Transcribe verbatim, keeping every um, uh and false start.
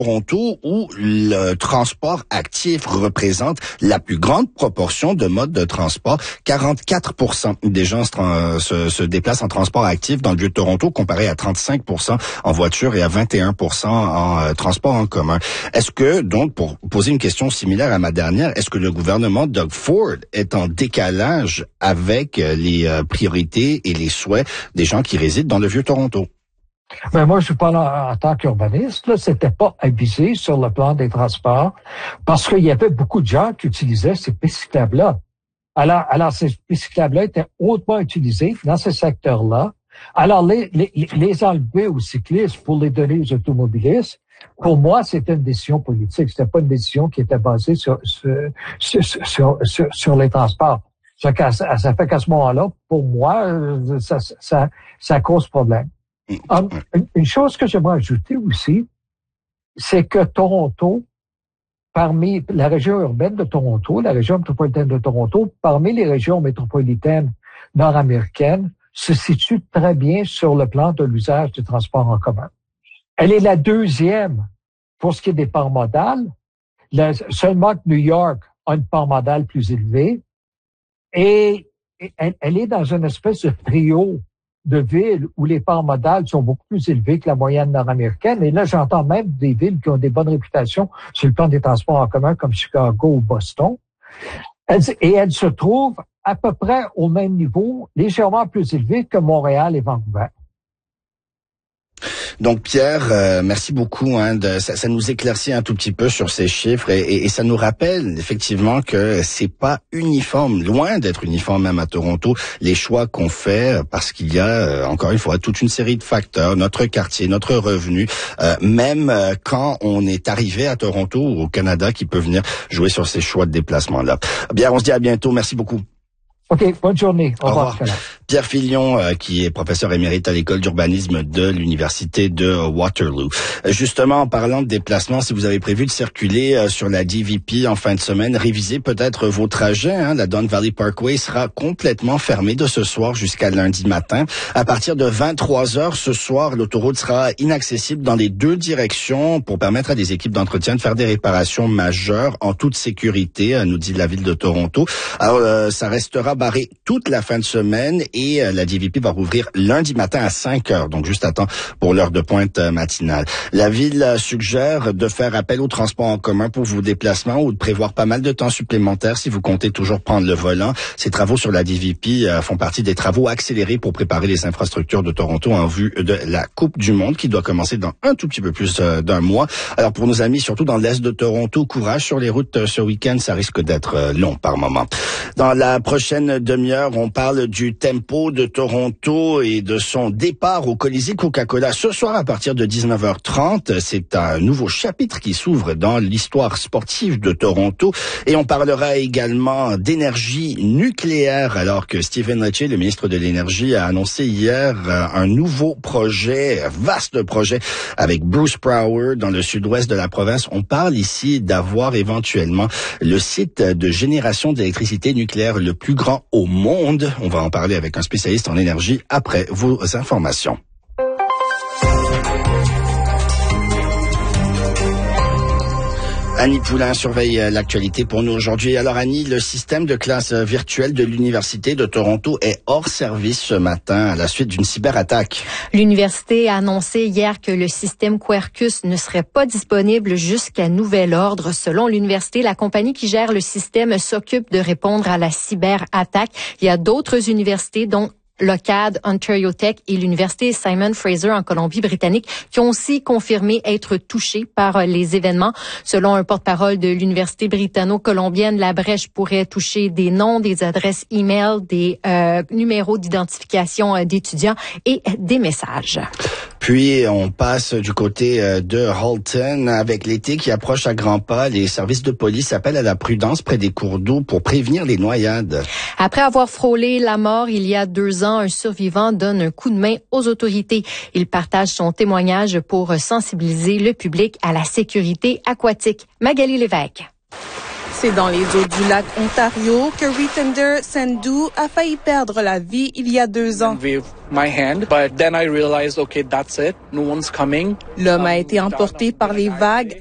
Toronto, où le transport actif représente la plus grande proportion de modes de transport. quarante-quatre pour cent des gens se, se, se déplacent en transport actif dans le vieux Toronto, comparé à trente-cinq pour cent en voiture et à vingt et un pour cent en euh, transport en commun. Est-ce que, donc, pour poser une question similaire à ma dernière, est-ce que le gouvernement Doug Ford est en décalage avec euh, les euh, priorités et les souhaits des gens qui résident dans le vieux Toronto? Ben moi, je parle en, en tant qu'urbaniste, là, c'était pas abusé sur le plan des transports, parce qu'il y avait beaucoup de gens qui utilisaient ces pistes cyclables-là. Alors, alors ces pistes cyclables-là étaient hautement utilisées dans ce secteur-là. Alors, les, les, les enlever aux cyclistes pour les donner aux automobilistes, pour moi, c'était une décision politique. C'était pas une décision qui était basée sur, sur, sur, sur, sur, sur les transports. Ça, ça fait qu'à ce moment-là, pour moi, ça, ça, ça cause problème. Um, une chose que j'aimerais ajouter aussi, c'est que Toronto, parmi la région urbaine de Toronto, la région métropolitaine de Toronto, parmi les régions métropolitaines nord-américaines, se situe très bien sur le plan de l'usage du transport en commun. Elle est la deuxième pour ce qui est des parts modales. La, seulement que New York a une part modale plus élevée. Et elle, elle est dans une espèce de trio de villes où les parts modales sont beaucoup plus élevées que la moyenne nord-américaine. Et là, j'entends même des villes qui ont des bonnes réputations sur le plan des transports en commun, comme Chicago ou Boston. Elle, et elle se trouve à peu près au même niveau, légèrement plus élevé que Montréal et Vancouver. Donc Pierre, euh, merci beaucoup. Hein, de, ça, ça nous éclaircit un tout petit peu sur ces chiffres et, et, et ça nous rappelle effectivement que c'est pas uniforme, loin d'être uniforme même à Toronto, les choix qu'on fait, parce qu'il y a euh, encore une fois toute une série de facteurs, notre quartier, notre revenu, euh, même euh, quand on est arrivé à Toronto ou au Canada, qui peut venir jouer sur ces choix de déplacement là. Bien, on se dit à bientôt. Merci beaucoup. OK, bonne journée. Au, Au revoir. revoir. Pierre Filion, euh, qui est professeur émérite à l'école d'urbanisme de l'Université de Waterloo. Euh, justement, en parlant de déplacement, si vous avez prévu de circuler euh, sur la D V P en fin de semaine, révisez peut-être vos trajets. Hein. La Don Valley Parkway sera complètement fermée de ce soir jusqu'à lundi matin. À partir de vingt-trois heures ce soir, l'autoroute sera inaccessible dans les deux directions pour permettre à des équipes d'entretien de faire des réparations majeures en toute sécurité, euh, nous dit la ville de Toronto. Alors, euh, ça restera barré toute la fin de semaine et Et la D V P va rouvrir lundi matin à cinq heures, donc juste à temps pour l'heure de pointe matinale. La ville suggère de faire appel au transport en commun pour vos déplacements ou de prévoir pas mal de temps supplémentaire si vous comptez toujours prendre le volant. Ces travaux sur la D V P font partie des travaux accélérés pour préparer les infrastructures de Toronto en vue de la Coupe du Monde qui doit commencer dans un tout petit peu plus d'un mois. Alors pour nos amis, surtout dans l'est de Toronto, courage sur les routes ce week-end, ça risque d'être long par moment. Dans la prochaine demi-heure, on parle du tempo de Toronto et de son départ au Colisée Coca-Cola. Ce soir, à partir de dix-neuf heures trente, c'est un nouveau chapitre qui s'ouvre dans l'histoire sportive de Toronto. Et on parlera également d'énergie nucléaire, alors que Stephen Lecce, le ministre de l'Énergie, a annoncé hier un nouveau projet, vaste projet, avec Bruce Power dans le sud-ouest de la province. On parle ici d'avoir éventuellement le site de génération d'électricité nucléaire le plus grand au monde. On va en parler avec un spécialiste en énergie après vos informations. Annie Poulain surveille l'actualité pour nous aujourd'hui. Alors Annie, le système de classe virtuelle de l'Université de Toronto est hors service ce matin à la suite d'une cyberattaque. L'université a annoncé hier que le système Quercus ne serait pas disponible jusqu'à nouvel ordre. Selon l'université, la compagnie qui gère le système s'occupe de répondre à la cyberattaque. Il y a d'autres universités, dont l'Ocade, Ontario Tech et l'Université Simon Fraser en Colombie-Britannique qui ont aussi confirmé être touchés par les événements. Selon un porte-parole de l'Université britanno-colombienne, la brèche pourrait toucher des noms, des adresses e-mail, des euh, numéros d'identification d'étudiants et des messages. Puis, on passe du côté de Halton. Avec l'été qui approche à grands pas, les services de police appellent à la prudence près des cours d'eau pour prévenir les noyades. Après avoir frôlé la mort il y a deux ans, un survivant donne un coup de main aux autorités. Il partage son témoignage pour sensibiliser le public à la sécurité aquatique. Magali Lévesque. C'est dans les eaux du lac Ontario que Ritender Sendhu a failli perdre la vie il y a deux ans. L'homme a été emporté par les vagues